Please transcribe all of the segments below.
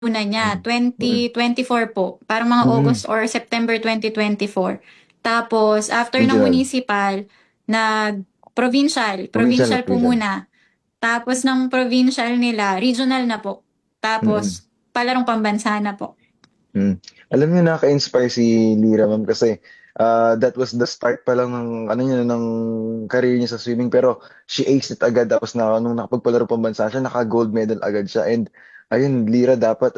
una niya, Mm. Mm. 2024 po. Parang mga Mm. August or September 2024. Tapos, after ng Regional. municipal, nag-provincial. Provincial na Provincial po provincial. muna. Tapos ng provincial nila, regional na po. Mm. Tapos, palarong pambansa na po. Mm. Alam niyo, nakaka-inspire si Lira, ma'am, kasi that was the start pa lang ng, ano niya, ng career niya sa swimming. Pero she aced it agad. Tapos nung nakapagpalaro pambansa siya, naka-gold medal agad siya. And ayun, Lira, dapat,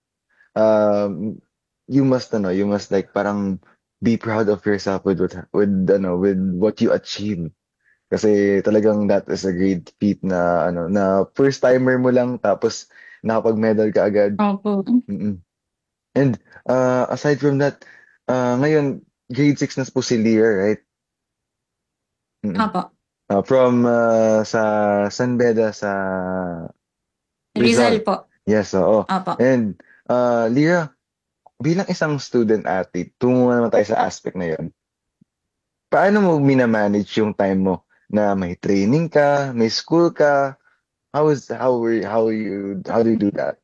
you must like parang be proud of yourself with what you achieve. Kasi talagang that is a great feat na, na first timer mo lang, tapos nakapag-medal ka agad. Opo. Mm. And aside from that, ngayon, grade 6 na po si Lear, right? Mm. Opo. From sa San Beda sa Rizal Rizal. po. Yes, oo. Opo. And Lear, bilang isang student athlete, tungo naman tayo sa aspect na yon. Paano mo minamanage yung time mo na may training ka, may school ka? How do you do that?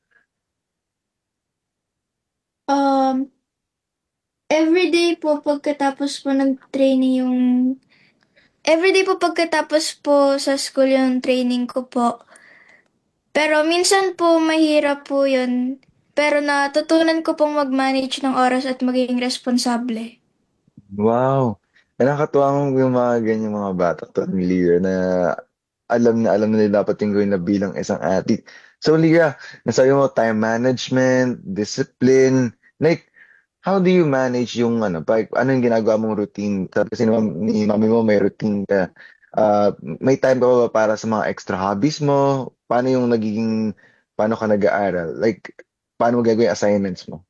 Um, everyday po pagkatapos po ng-training yung everyday po pagkatapos po sa school yung training ko po. Pero minsan po mahirap po yun. Pero natutunan ko pong mag-manage ng oras at maging responsable. Wow! Nakakatuwa mo yung mga ganyang mga bata to ni Lear na alam na nila dapat yung gawin na bilang isang athlete. So Leah, nasabi mo time management, discipline, like how do you manage yung ano yung ginagawa mong routine? Sabi kasi ni mami mo may routine ka. May time ka ba para sa mga extra hobbies mo? Paano ka nag-aaral? Like, paano mo gagawin yung assignments mo?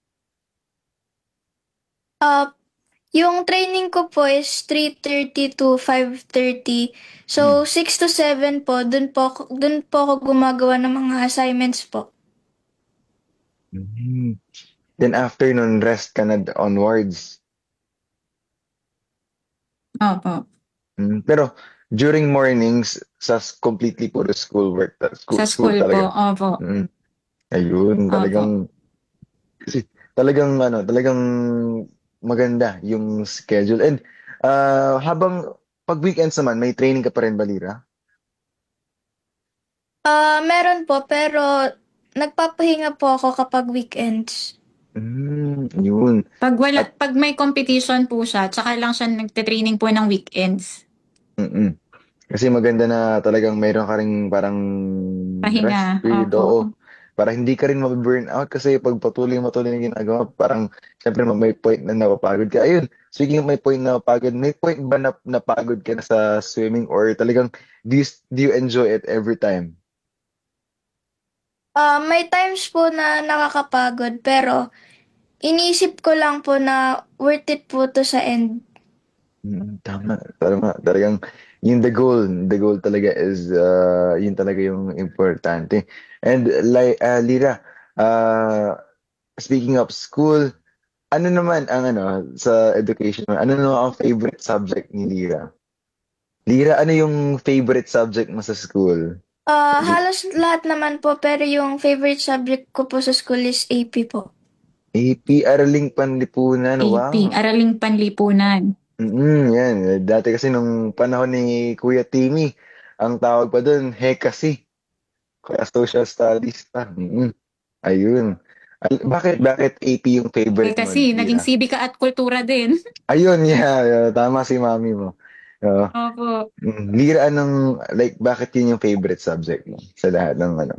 Uh, yung training ko po is 3:30 to 5:30. So, Mm. 6 to 7 po, dun po ako gumagawa ng mga assignments po. Mhm. Then after nun, rest ka na onwards. Opo. Pero during mornings, completely puro schoolwork, Sa school school po. talaga. Opo. Mm. Ayun, Opo. kasi talagang maganda yung schedule. And habang pag weekends naman, may training ka pa rin, Balira? Meron po, pero nagpapahinga po ako kapag weekends. Yun. At Pag may competition po siya, tsaka lang siya nagte-training po ng weekends. mm, kasi maganda na talagang mayroon ka ring parang Pahinga. rest period, Opo. oo. Para hindi ka rin ma-burn out kasi pag patuloy na ginagawa, parang syempre may point na napapagod ka. Ayun, speaking of may point na napapagod, may point ba na napagod ka na sa swimming or talagang do you enjoy it every time? May times po na nakakapagod, pero iniisip ko lang po na worth it po to sa end. Tama, tama. Talagang the goal talaga is yun talaga yung importante. And like Lira, uh, speaking of school, ano naman ang sa education mo? Ano naman ang favorite subject ni Lira? Lira, ano yung favorite subject mo sa school? Halos lahat naman po, pero yung favorite subject ko po sa school is AP po. AP, Araling Panlipunan. AP, Wow. Araling Panlipunan. Yan. Dati kasi nung panahon ni Kuya Timmy, ang tawag pa doon, Hekasi. Kaya social studies pa. Ayun. Bakit AP yung Eh favorite mo, kasi naging Lira? sibika at kultura din. Ayun, yeah. Tama si mami mo. Oo. Opo. Lira, bakit yun yung favorite subject mo sa lahat ng ano?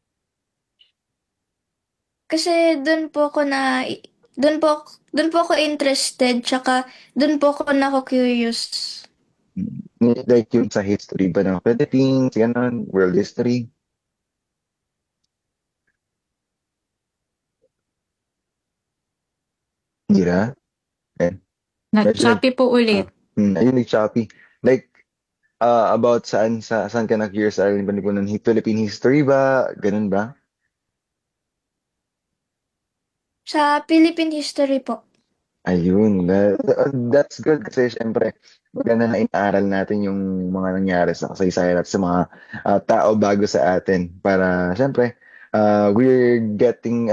Kasi dun po, dun po ako interested, tsaka dun po ako curious. Like yung sa history ba ng Philippines, gano'n, world history? Lira? Eh, medyo Nag-Shopee po ulit. ayun, nag-Shopee. Like, about saan ka nag-curious sa aling Panlipunan? Philippine history ba? Ganun ba? Sa Philippine history po. Ayun, that's good kasi syempre maganda na inaaral natin yung mga nangyari sa kasaysayan at sa mga tao bago sa atin para syempre we're getting